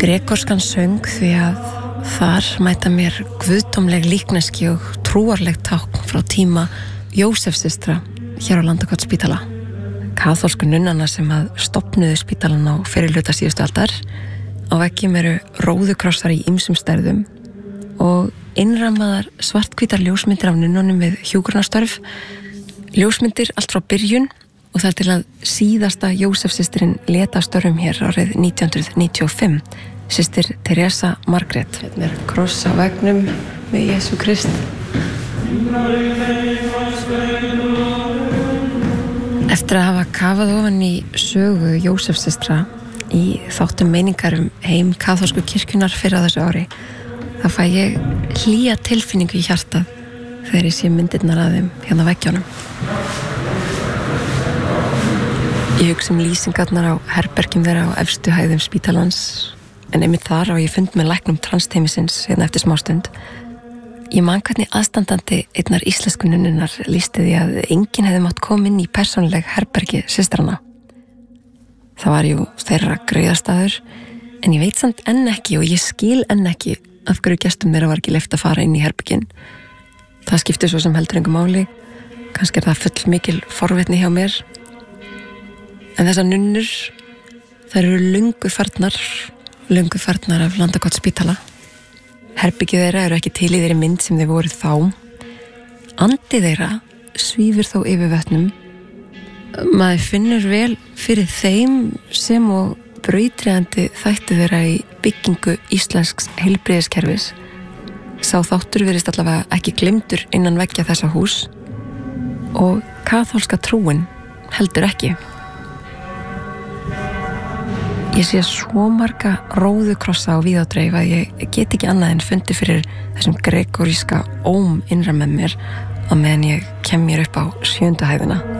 Grekorskan söng því að þar mæta mér guðdómleg líkneski og trúarleg tákn frá tíma Jósefssystra hér á Landakotsspítala. Kaþólsku nunnana sem að stofnuðu spítalan á fyrrihluta síðustu aldar. Á veggjum eru róðukrossar í ýmsum stærðum og innrammaðar svarthvítar ljósmyndir af nunnunum við hjúkrunarstörf. Ljósmyndir allt frá byrjun og það til að síðasta Jósefssystirin lét af störfum hér árið 1995, systir Teresa Margrét. Hérna er kross á veggnum með Jesú Krist. Eftir að hafa kafað ofan í sögu Jósefssystra í þáttum meiningar heim kaþólsku kirkjunar fyrir þessu ári, þá fæ ég hlýja tilfinningu í hjartað þegar ég sé myndirnar að þeim hérna veggjónum. Ég hugsa lýsingarnar á herbergjum þeirra á efstu hæðum spítalans, en einmitt þar á ég fund með læknum transteymisins hérna eftir smástund. Ég man hvernig aðstandandi einnar íslensku nunnunar lýsti því að enginn hefði mátt koma inn í persónuleg herbergi systrana. Það var jú þeirra greiðastaður, en ég veit samt enn ekki og ég skil enn ekki af hverju gestum þeirra var ekki leyft að fara inn í herbergin. Það skiptir svo sem heldur engu máli, kannski er það full mikil forvitni hjá mér. En þessar nunnur, þær eru löngu farnar af Landakotsspítala. Herbergið þeirra eru ekki til í þeirri mynd sem þeir voru þá. Andi þeirra svífur þó yfir vötnum. Maður finnur vel fyrir þeim sem og brautryðjandi þætti þeirra í byggingu íslensks heilbrigðiskerfis. Sá þáttur virðist allavega ekki gleymdur innan veggja þessa hús og kaþólska trúin heldur ekki. Ég sé svo marga róðukrossa á víð og dreif að ég get ekki annað en fundi fyrir þessum grekoríska óm innra með mér á meðan ég kem mér upp á 7. hæðina.